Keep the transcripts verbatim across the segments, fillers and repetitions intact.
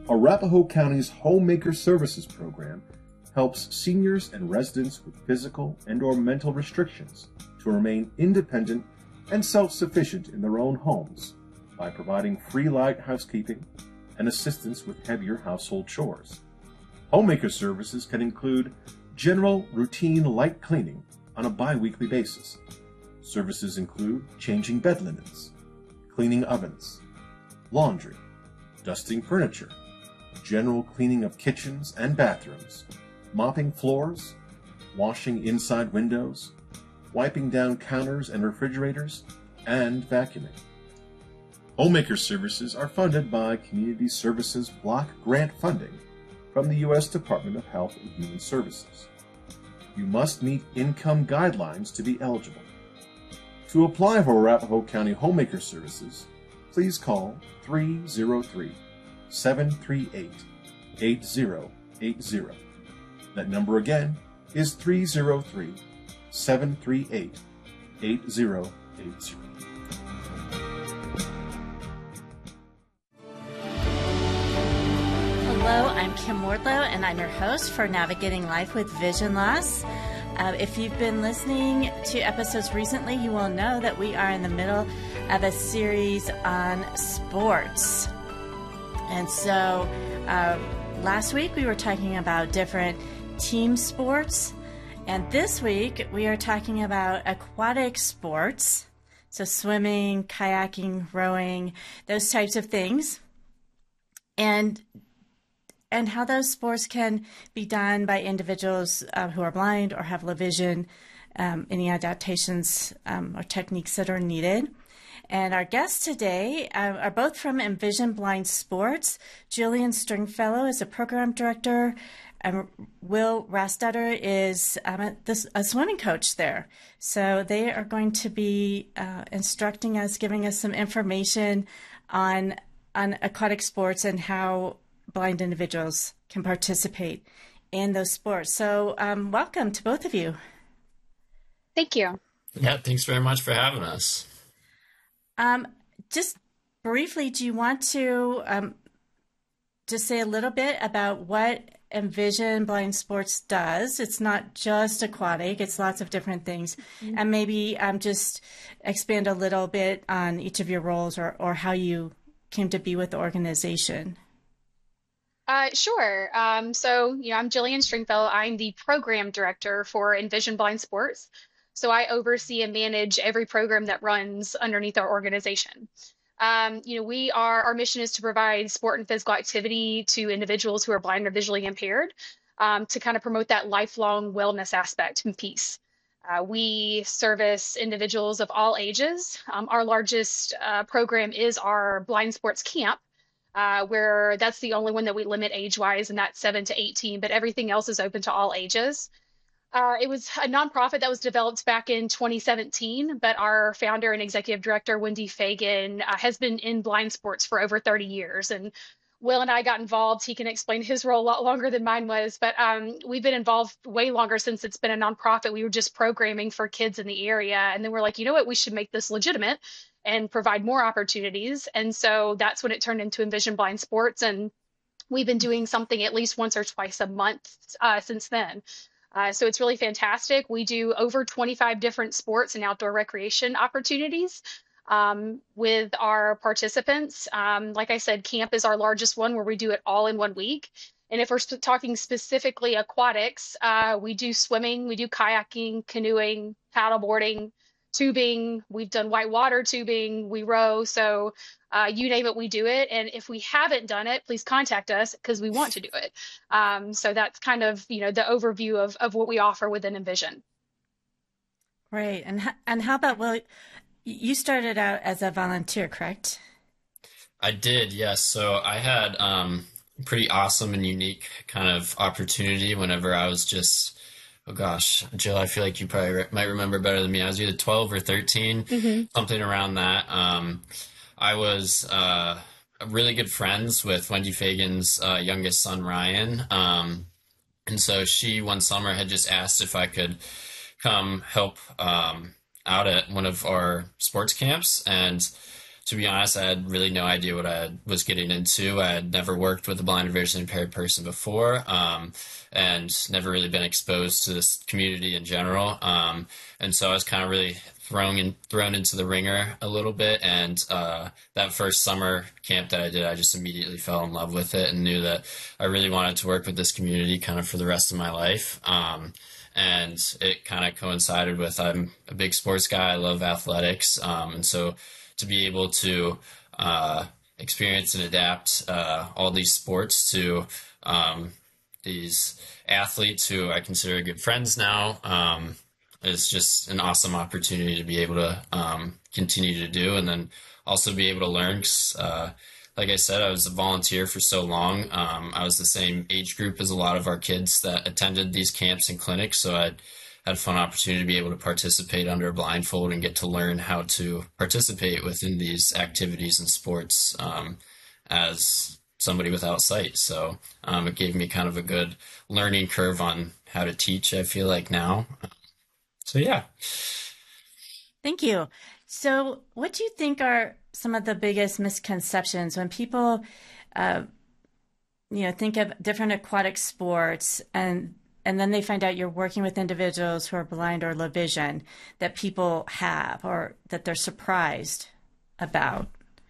Arapahoe County's Homemaker Services program helps seniors and residents with physical and or mental restrictions to remain independent and self-sufficient in their own homes by providing free light housekeeping and assistance with heavier household chores. Homemaker services can include general routine light cleaning on a bi-weekly basis. Services include changing bed linens, cleaning ovens, laundry, dusting furniture, general cleaning of kitchens and bathrooms, mopping floors, washing inside windows, wiping down counters and refrigerators, and vacuuming. Homemaker services are funded by Community Services Block Grant funding from the U S Department of Health and Human Services. You must meet income guidelines to be eligible. To apply for Arapahoe County Homemaker Services, please call three oh three, seven three eight, eight oh eight oh. That number again is three oh three, seven three eight, eight oh eight oh. Hello, I'm Kim Wardlow, and I'm your host for Navigating Life with Vision Loss. Uh, if you've been listening to episodes recently, you will know that we are in the middle of a series on sports. And so uh, last week we were talking about different team sports, and this week we are talking about aquatic sports, so swimming, kayaking, rowing, those types of things, and and how those sports can be done by individuals uh, who are blind or have low vision, um, any adaptations um, or techniques that are needed. And our guests today uh, are both from Envision Blind Sports. Jillian Stringfellow is a program director, and Will Rastetter is um, a, this, a swimming coach there. So they are going to be uh, instructing us, giving us some information on on aquatic sports and how blind individuals can participate in those sports. So um, welcome to both of you. Thank you. Yeah, thanks very much for having us. Um, just briefly, do you want to um, just say a little bit about what Envision Blind Sports does? It's not just aquatic, it's lots of different things. Mm-hmm. And maybe um, just expand a little bit on each of your roles or, or how you came to be with the organization. Uh, sure. Um, so, you know, I'm Jillian Stringfellow. I'm the program director for Envision Blind Sports. So I oversee and manage every program that runs underneath our organization. Um, you know, we are, our mission is to provide sport and physical activity to individuals who are blind or visually impaired, um, to kind of promote that lifelong wellness aspect and piece. Uh, we service individuals of all ages. Um, our largest uh, program is our blind sports camp, Uh, where that's the only one that we limit age-wise, and that's seven to eighteen, but everything else is open to all ages. Uh, it was a nonprofit that was developed back in twenty seventeen, but our founder and executive director, Wendy Fagan, uh, has been in blind sports for over thirty years. And Will and I got involved. He can explain his role a lot longer than mine was, but um, we've been involved way longer since it's been a nonprofit. We were just programming for kids in the area, and then we're like, you know what, we should make this legitimate and provide more opportunities. And so that's when it turned into Envision Blind Sports. And we've been doing something at least once or twice a month uh, since then. Uh, so it's really fantastic. We do over twenty-five different sports and outdoor recreation opportunities um, with our participants. Um, like I said, camp is our largest one, where we do it all in one week. And if we're sp- talking specifically aquatics, uh, we do swimming, we do kayaking, canoeing, paddleboarding, tubing, we've done whitewater tubing, we row, so uh, you name it, we do it. And if we haven't done it, please contact us because we want to do it. Um, so that's kind of, you know, the overview of, of what we offer within Envision. Great. And, and how about, well, you started out as a volunteer, correct? I did, yes. So I had um, a pretty awesome and unique kind of opportunity whenever I was just Oh gosh, Jill, I feel like you probably re- might remember better than me. I was either twelve or thirteen, mm-hmm. something around that. Um, I was uh, really good friends with Wendy Fagan's uh, youngest son, Ryan. Um, and so she one summer had just asked if I could come help um, out at one of our sports camps. And to be honest, I had really no idea what I was getting into. I had never worked with a blind or visually impaired person before, um, and never really been exposed to this community in general. Um, and so I was kind of really thrown in, thrown into the ringer a little bit. And uh, that first summer camp that I did, I just immediately fell in love with it and knew that I really wanted to work with this community kind of for the rest of my life. Um, and it kind of coincided with I'm a big sports guy. I love athletics, um, and so to be able to uh, experience and adapt uh, all these sports to um, these athletes who I consider good friends now um, is just an awesome opportunity to be able to um, continue to do, and then also be able to learn. 'Cause, uh, like I said, I was a volunteer for so long. Um, I was the same age group as a lot of our kids that attended these camps and clinics, so I had a fun opportunity to be able to participate under a blindfold and get to learn how to participate within these activities and sports um, as somebody without sight. So um, it gave me kind of a good learning curve on how to teach, I feel like now. So yeah. Thank you. So what do you think are some of the biggest misconceptions when people, uh, you know, think of different aquatic sports and and then they find out you're working with individuals who are blind or low vision that people have or that they're surprised about?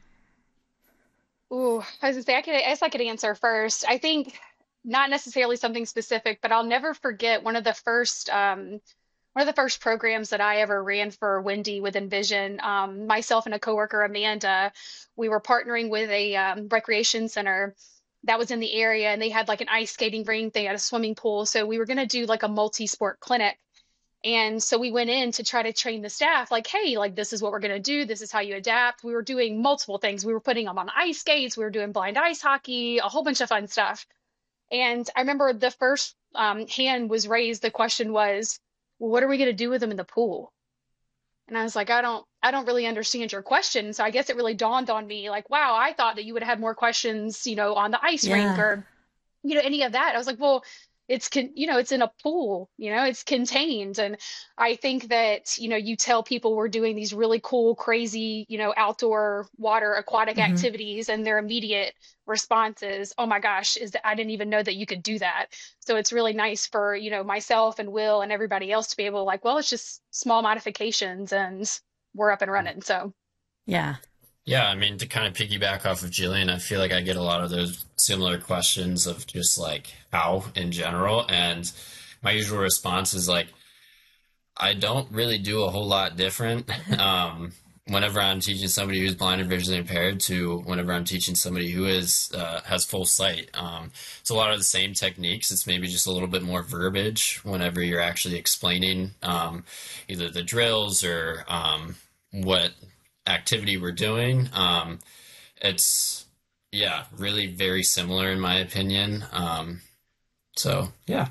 Ooh, I was gonna say I could I guess I could answer first. I think not necessarily something specific, but I'll never forget one of the first um one of the first programs that I ever ran for Wendy with Envision. Um, myself and a coworker, Amanda, we were partnering with a um, recreation center that was in the area, and they had like an ice skating rink, they had a swimming pool. So we were going to do like a multi-sport clinic. And so we went in to try to train the staff, like, hey, like this is what we're going to do. This is how you adapt. We were doing multiple things. We were putting them on ice skates. We were doing blind ice hockey, a whole bunch of fun stuff. And I remember the first um, hand was raised. The question was, well, what are we going to do with them in the pool? And I was like, I don't, I don't really understand your question. So I guess it really dawned on me, like, wow, I thought that you would have had more questions, you know, on the ice rink Yeah. or, you know, any of that. I was like, well, it's, con- you know, it's in a pool, you know, it's contained. And I think that, you know, you tell people we're doing these really cool, crazy, you know, outdoor water aquatic Mhm. activities, and their immediate response is, oh my gosh, is that I didn't even know that you could do that. So it's really nice for, you know, myself and Will and everybody else to be able to like, well, it's just small modifications and we're up and running. So Yeah. Yeah, I mean, to kind of piggyback off of Jillian, I feel like I get a lot of those similar questions of just like how in general. And my usual response is like, I don't really do a whole lot different. Um, whenever I'm teaching somebody who's blind or visually impaired to whenever I'm teaching somebody who is uh, has full sight. Um, it's a lot of the same techniques. It's maybe just a little bit more verbiage whenever you're actually explaining um, either the drills or um, what activity we're doing. Um, it's, yeah, really very similar in my opinion. Um, so, yeah.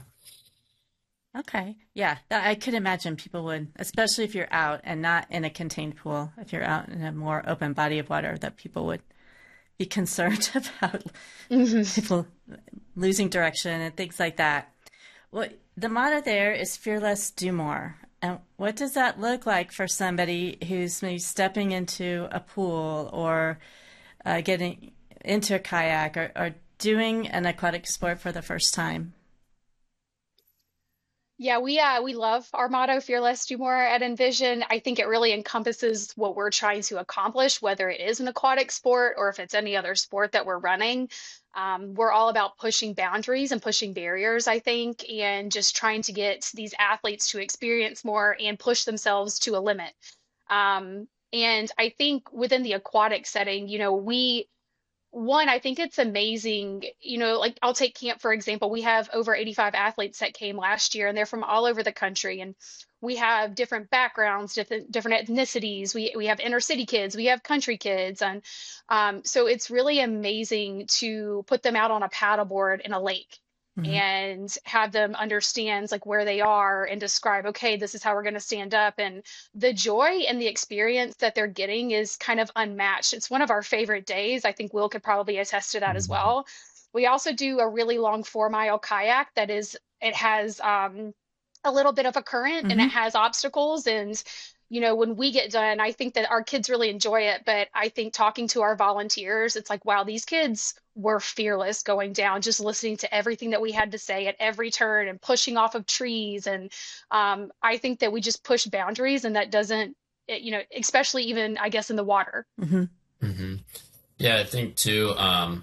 Okay. Yeah. That, I could imagine people would, especially if you're out and not in a contained pool, if you're out in a more open body of water, that people would be concerned about people losing direction and things like that. Well, the motto there is fear less, do more. And what does that look like for somebody who's maybe stepping into a pool or uh, getting into a kayak or, or doing an aquatic sport for the first time? Yeah, we uh we love our motto, Fear Less, Do More at Envision. I think it really encompasses what we're trying to accomplish, whether it is an aquatic sport or if it's any other sport that we're running. Um, we're all about pushing boundaries and pushing barriers, I think, and just trying to get these athletes to experience more and push themselves to a limit. Um, and I think within the aquatic setting, you know, we one, I think it's amazing. You know, like I'll take camp, for example. We have over eighty-five athletes that came last year, and they're from all over the country. And we have different backgrounds, different different ethnicities. We we have inner city kids, we have country kids. And um, so it's really amazing to put them out on a paddleboard in a lake Mhm. and have them understand like where they are and describe, okay, this is how we're going to stand up. And the joy and the experience that they're getting is kind of unmatched. It's one of our favorite days. I think Will could probably attest to that as well. We also do a really long four mile kayak that is, it has um, a little bit of a current and it Mhm. has obstacles. And you know, when we get done, I think that our kids really enjoy it. But I think talking to our volunteers, it's like, wow, these kids were fearless going down, just listening to everything that we had to say at every turn and pushing off of trees. And um, I think that we just push boundaries, and that doesn't, it- you know, especially even, I guess, in the water. Hmm. Hmm. Yeah, I think too, um,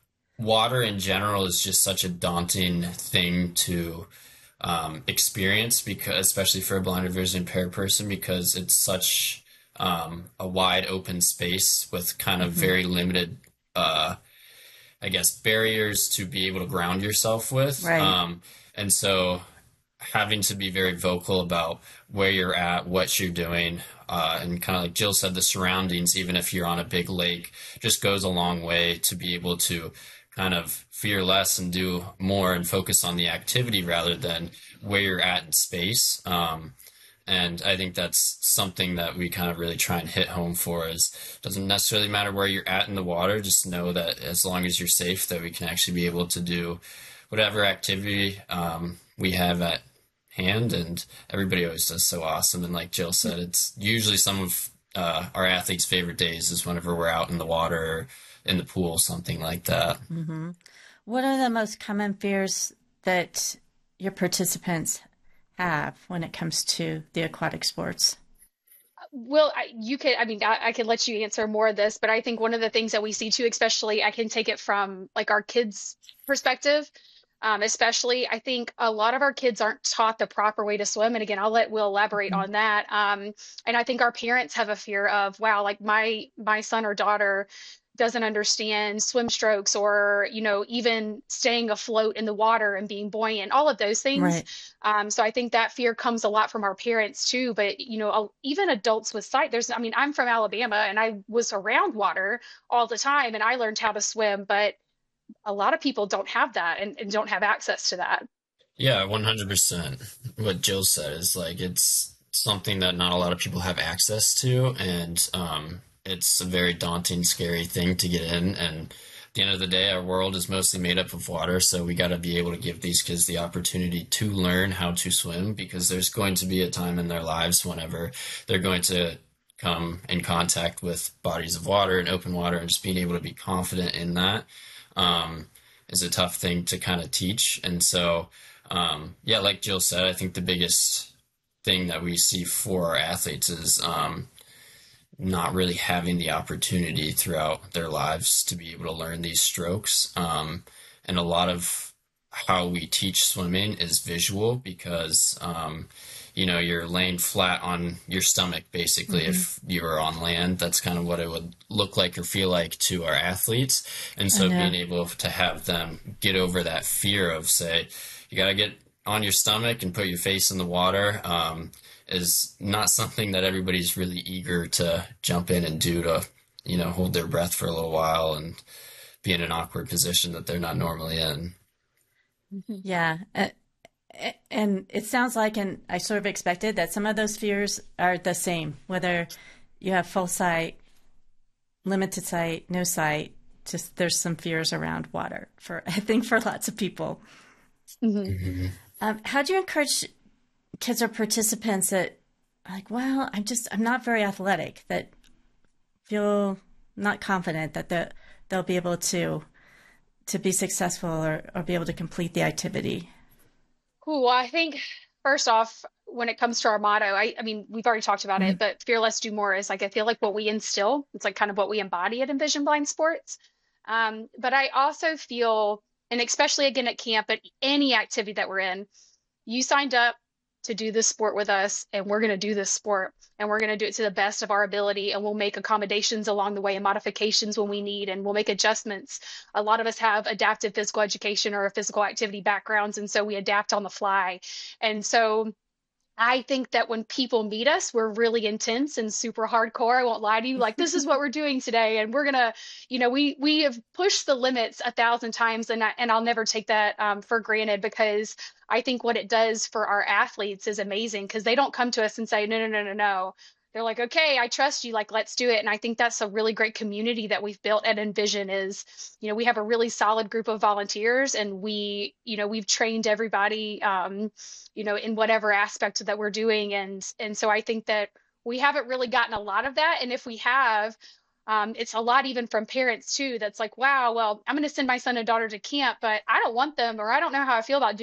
water in general is just such a daunting thing to um, experience, because especially for a blind or visually impaired person, because it's such um, a wide open space with kind of Hmm. very limited uh, I guess, barriers to be able to ground yourself with. Right. Um, and so having to be very vocal about where you're at, what you're doing, uh, and kind of like Jill said, the surroundings, even if you're on a big lake, just goes a long way to be able to kind of fear less and do more and focus on the activity rather than where you're at in space. Um, and I think that's something that we kind of really try and hit home for is doesn't necessarily matter where you're at in the water. Just know that as long as you're safe, that we can actually be able to do whatever activity um, we have at hand. And everybody always does so awesome. And like Jill said, it's usually some of uh, our athletes' favorite days is whenever we're out in the water or in the pool, something like that. Hmm. What are the most common fears that your participants have when it comes to the aquatic sports? Well, I, you could, I mean, I, I could let you answer more of this, but I think one of the things that we see too, especially I can take it from like our kids' perspective, um, especially I think a lot of our kids aren't taught the proper way to swim. And again, I'll let Will elaborate Mhm. on that. Um, and I think our parents have a fear of, wow, like my my son or daughter doesn't understand swim strokes or, you know, even staying afloat in the water and being buoyant, all of those things. Right. Um, so I think that fear comes a lot from our parents too. But, you know, a- even adults with sight, there's, I mean, I'm from Alabama and I was around water all the time and I learned how to swim, but a lot of people don't have that and, and don't have access to that. Yeah, one hundred percent. What Jill said is like it's something that not a lot of people have access to, and um, it's a very daunting, scary thing to get in. And at the end of the day, our world is mostly made up of water, so we got to be able to give these kids the opportunity to learn how to swim because there's going to be a time in their lives whenever they're going to come in contact with bodies of water and open water, and just being able to be confident in that um, is a tough thing to kind of teach. And so. Um, yeah, like Jill said, I think the biggest thing that we see for our athletes is um, not really having the opportunity throughout their lives to be able to learn these strokes. Um, and a lot of how we teach swimming is visual because, um, you know, you're laying flat on your stomach, basically, Hmm. if you were on land. That's kind of what it would look like or feel like to our athletes. And I so know. being able to have them get over that fear of, say, you got to get on your stomach and put your face in the water um, is not something that everybody's really eager to jump in and do to, you know, hold their breath for a little while and be in an awkward position that they're not normally in. Mhm. Yeah. Uh, a- and it sounds like, and I sort of expected that some of those fears are the same, whether you have full sight, limited sight, no sight, just there's some fears around water for, I think, for lots of people. Mhm. Mhm. Um, how do you encourage kids or participants that are like, well, I'm just, I'm not very athletic, that feel not confident that the, they'll be able to to be successful or, or be able to complete the activity? Cool. Well, I think first off, when it comes to our motto, I, I mean, we've already talked about it, Mhm. but fear less, do more is like, I feel like what we instill, it's like kind of what we embody at Envision Blind Sports. Um, but I also feel, and especially again at camp, at any activity that we're in, you signed up to do this sport with us, and we're going to do this sport, and we're going to do it to the best of our ability, and we'll make accommodations along the way and modifications when we need, and we'll make adjustments. A lot of us have adaptive physical education or physical activity backgrounds, and so we adapt on the fly. And so I think that when people meet us, we're really intense and super hardcore. I won't lie to you. Like, this is what we're doing today. And we're gonna, you know, we we have pushed the limits a thousand times, and I, and I'll never take that um, for granted because I think what it does for our athletes is amazing because they don't come to us and say, no, no, no, no, no. They're like, okay, I trust you. Like, let's do it. And I think that's a really great community that we've built at Envision is, you know, we have a really solid group of volunteers and we, you know, we've trained everybody, um, you know, in whatever aspect that we're doing. And, and so I think that we haven't really gotten a lot of that. And if we have, um, it's a lot even from parents too. That's like, wow, well, I'm going to send my son and daughter to camp, but I don't want them, or I don't know how I feel about